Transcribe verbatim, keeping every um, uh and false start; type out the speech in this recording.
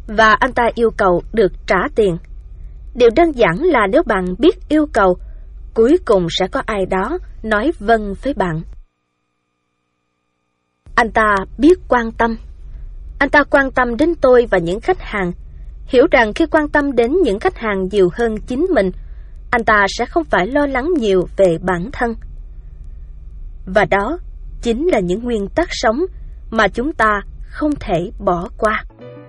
và anh ta yêu cầu được trả tiền. Điều đơn giản là nếu bạn biết yêu cầu, cuối cùng sẽ có ai đó nói vâng với bạn. Anh ta biết quan tâm. Anh ta quan tâm đến tôi và những khách hàng, hiểu rằng khi quan tâm đến những khách hàng nhiều hơn chính mình, anh ta sẽ không phải lo lắng nhiều về bản thân. Và đó chính là những nguyên tắc sống mà chúng ta không thể bỏ qua.